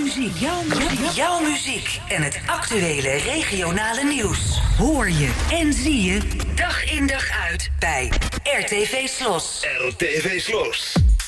muziek. Jouw muziek en het actuele regionale nieuws. Hoor je en zie je dag in dag uit bij RTV Slos. RTV Slos.